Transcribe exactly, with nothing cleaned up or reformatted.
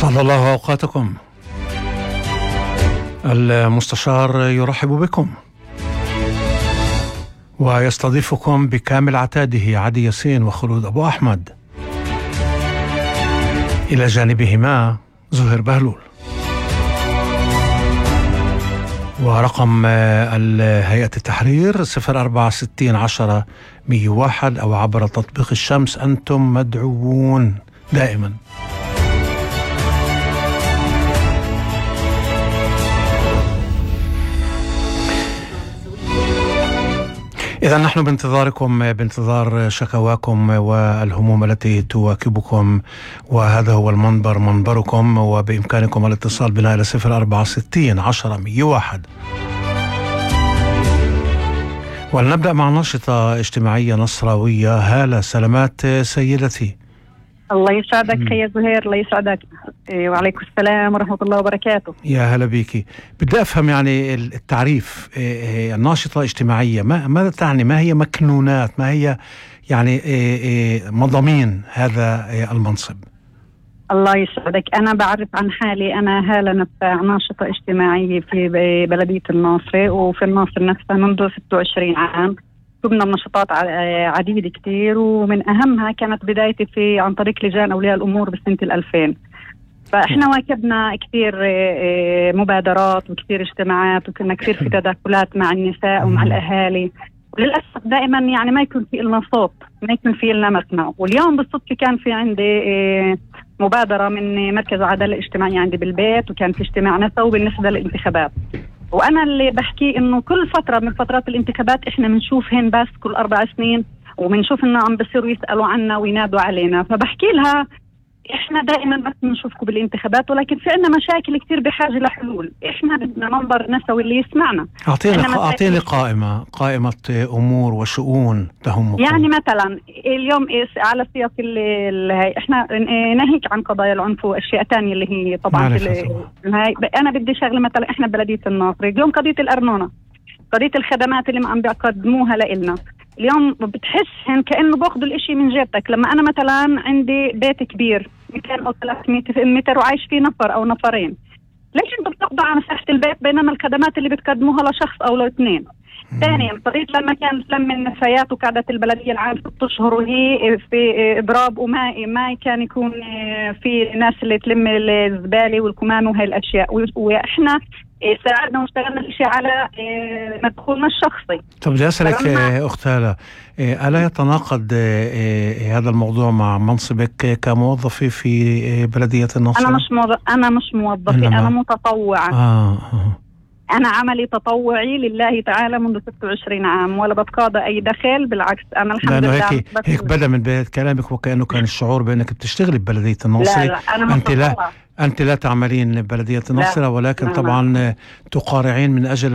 أسعد الله أوقاتكم. المستشار يرحب بكم ويستضيفكم بكامل عتاده عدي ياسين وخلود أبو أحمد، إلى جانبهما زهير بهلول. ورقم هيئة التحرير صفر أربعة ستين عشرة مية واحد، أو عبر تطبيق الشمس. أنتم مدعوون دائما. إذا نحن بانتظاركم، بانتظار شكواكم والهموم التي تواكبكم، وهذا هو المنبر، منبركم، وبإمكانكم الاتصال بنا إلى صفر أربعة ستين عشرة مية واحد. ولنبدأ مع ناشطة اجتماعية نصراوية. هالة، سلامات سيدتي. الله يسعدك يا زهير، الله يسعدك. وعليكم السلام ورحمة الله وبركاته. يا هلا بيكي. بدي أفهم يعني التعريف، الناشطة اجتماعية ما ماذا تعني؟ ما هي مكنونات، ما هي يعني مضامين هذا المنصب؟ الله يسعدك. أنا بعرف عن حالي، أنا هالة نفاع، ناشطة اجتماعية في بلدية الناصرة وفي الناصر نفسها منذ ستة وعشرين عام. قمنا بنشاطات عديدة كتير، ومن أهمها كانت بدايتي في عن طريق لجان أولياء الأمور بسنة الألفين. فإحنا واكبنا كتير مبادرات وكتير اجتماعات، وكنا كتير في تداخلات مع النساء ومع الأهالي، وللأسف دائما يعني ما يكون في لنا صوت، ما يكون في لنا مسمع. واليوم بالصدفة كان في عندي مبادرة من مركز العدالة الاجتماعية عندي بالبيت، وكان في اجتماع نسوي بالنسبة للانتخابات. وأنا اللي بحكي إنه كل فترة من فترات الانتخابات إحنا بنشوفهن بس كل أربع سنين، وبنشوف إنه عم بصيروا يسألوا عنا وينادوا علينا. فبحكي لها إحنا دائما بس بنشوفكم بالانتخابات، ولكن في عنا مشاكل كتير بحاجة لحلول. إحنا بدنا منبر نسوي اللي يسمعنا. أعطيني أعطيني قائمة قائمة أمور وشؤون تهمكم. يعني مثلا اليوم على سياق اللي إحنا ناهيك عن قضايا العنف وأشياء تانية اللي هي طبعا هاي. أنا بدي شغلة مثلا إحنا بلدية الناصر اليوم قضية الأرنونة، قضية الخدمات اللي عم بيقدموها لإلنا اليوم، بتحسهن كأنه باخذوا الاشي من جيبتك. لما أنا مثلا عندي بيت كبير مئتين أو ثلاثمئة متر وعايش فيه نفر أو نفرين، ليش انتم بتقضوا على مساحة البيت بينما الخدمات اللي بتقدموها لشخص أو لاثنين؟ ثانيا قضية لما كان لم النفايات وقعدت البلدية العام ست أشهر وهي في إضراب وما ما كان يكون في ناس اللي تلم الزبالة والكمام وهي الأشياء، وإحنا ساعدنا واشتغلنا الشيء على مدخولنا الشخصي. طب بدي أسألك أخت هالة، ألا يتناقض هذا الموضوع مع منصبك كموظفة في بلدية الناصر؟ أنا مش موظف، أنا مش موظفة، أنا متطوعة. آه. آه. أنا عملي تطوعي لله تعالى منذ ستة وعشرين عام، ولا بتقاضى أي دخل، بالعكس أنا الحمد لله. هيك هيك بدأ من بداية كلامك وكأنه كان الشعور بأنك بتشتغلي ببلدية الناصر. لا لا أنا أنت لا أنت لا تعملين ببلدية الناصر، ولكن طبعا تقارعين من أجل